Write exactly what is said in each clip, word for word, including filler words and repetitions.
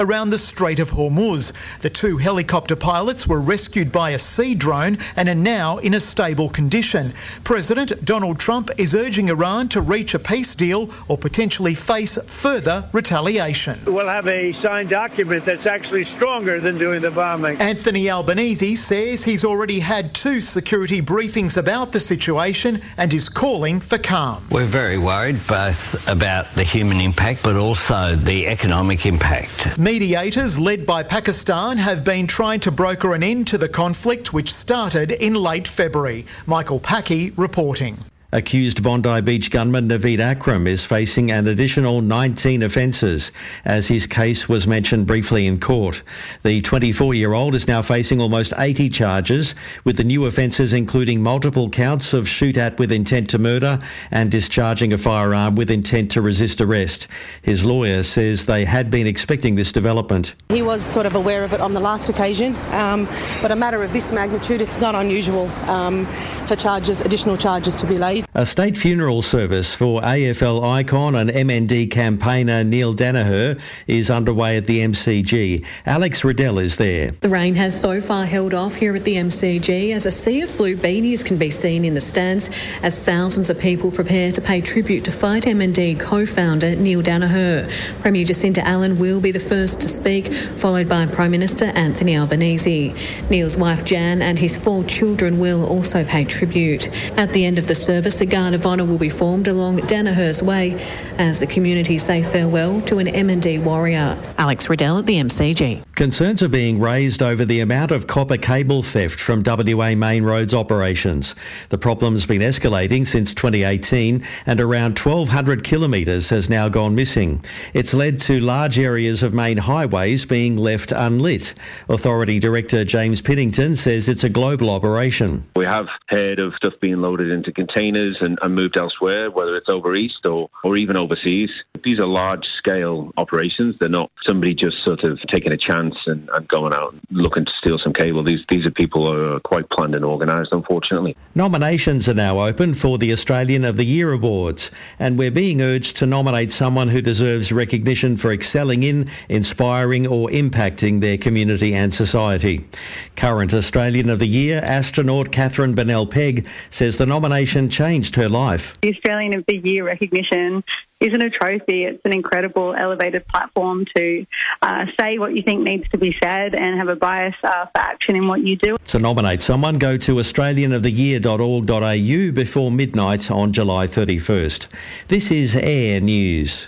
around the Strait of Hormuz. The two helicopter pilots were rescued by a sea drone and are now in a stable condition. President Donald Trump is urging Iran to reach a peace deal or potentially face further retaliation. We'll have a signed document that's actually stronger than doing the bombing. Anthony Albanese says he's already had two security briefings about the situation and is calling for calm. We're very worried both about the human impact but also the economic impact. Mediators led by Pakistan have been trying to broker an end to the conflict which started in late February. Michael Packey reporting. Accused Bondi Beach gunman Naveed Akram is facing an additional nineteen offences as his case was mentioned briefly in court. The twenty-four-year-old is now facing almost eighty charges, with the new offences including multiple counts of shoot-at with intent to murder and discharging a firearm with intent to resist arrest. His lawyer says they had been expecting this development. He was sort of aware of it on the last occasion, um, but a matter of this magnitude, it's not unusual um, for charges, additional charges to be laid. A state funeral service for A F L icon and M N D campaigner Neil Danaher is underway at the M C G. Alex Riddell is there. The rain has so far held off here at the M C G as a sea of blue beanies can be seen in the stands as thousands of people prepare to pay tribute to Fight M N D co-founder Neil Danaher. Premier Jacinta Allen will be the first to speak, followed by Prime Minister Anthony Albanese. Neil's wife Jan and his four children will also pay tribute. At the end of the service, a guard of honour will be formed along Danaher's way as the community say farewell to an M N D warrior. Alex Riddell at the M C G. Concerns are being raised over the amount of copper cable theft from W A Main Roads operations. The problem's been escalating since twenty eighteen and around twelve hundred kilometres has now gone missing. It's led to large areas of main highways being left unlit. Authority Director James Piddington says it's a global operation. We have heard of stuff being loaded into containers and, and moved elsewhere, whether it's over east or, or even overseas. These are large-scale operations. They're not somebody just sort of taking a chance and, and going out and looking to steal some cable. These these are people who are quite planned and organised, unfortunately. Nominations are now open for the Australian of the Year Awards, and we're being urged to nominate someone who deserves recognition for excelling in, inspiring or impacting their community and society. Current Australian of the Year astronaut Catherine Bennell-Pegg says the nomination changed her life. The Australian of the Year recognition isn't a trophy. It's an incredible elevated platform to uh, say what you think needs to be said and have a bias uh, for action in what you do. To nominate someone, go to australian of the year dot org dot a u before midnight on July thirty-first. This is Air News.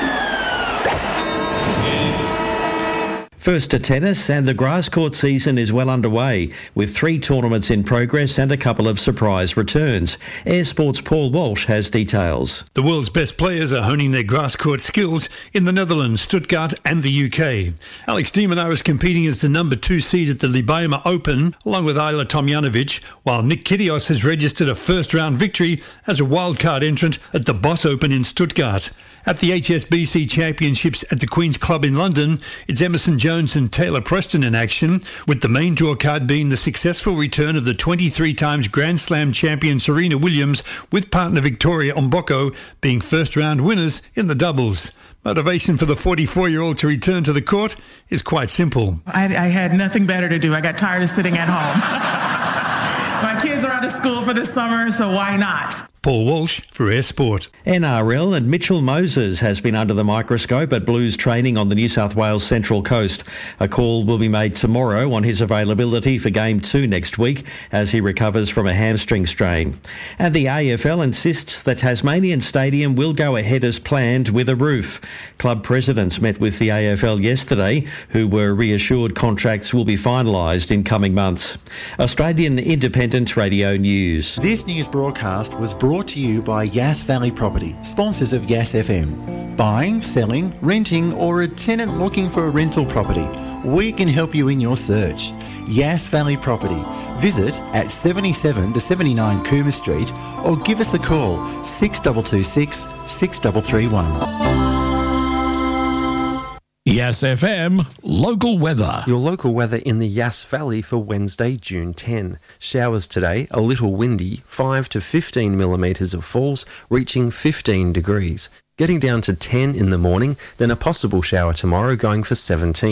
First to tennis, and the grass court season is well underway, with three tournaments in progress and a couple of surprise returns. Air Sports' Paul Walsh has details. The world's best players are honing their grass court skills in the Netherlands, Stuttgart and the U K. Alex de Minaur is competing as the number two seed at the Libema Open, along with Ayla Tomljanovic, while Nick Kyrgios has registered a first-round victory as a wildcard entrant at the Boss Open in Stuttgart. At the H S B C Championships at the Queen's Club in London, it's Emerson Jones and Taylor Preston in action, with the main draw card being the successful return of the twenty-three times Grand Slam champion Serena Williams with partner Victoria Mboko being first-round winners in the doubles. Motivation for the forty-four-year-old to return to the court is quite simple. I, I had nothing better to do. I got tired of sitting at home. My kids are out of school for the summer, so why not? Paul Walsh for Air Sport. N R L and Mitchell Moses has been under the microscope at Blues training on the New South Wales Central Coast. A call will be made tomorrow on his availability for Game two next week as he recovers from a hamstring strain. And the A F L insists that Tasmanian Stadium will go ahead as planned with a roof. Club presidents met with the A F L yesterday, who were reassured contracts will be finalised in coming months. Australian Independent Radio News. This news broadcast was brought Brought to you by Yass Valley Property, sponsors of Yass F M. Buying, selling, renting or a tenant looking for a rental property, we can help you in your search. Yass Valley Property. Visit at seventy-seven to seventy-nine Cooma Street or give us a call six two two six, six three three one. Yass F M, local weather. Your local weather in the Yass Valley for Wednesday, June tenth. Showers today, a little windy, five to fifteen millimetres of falls, reaching fifteen degrees. getting down to ten in the morning, then a possible shower tomorrow going for seventeen.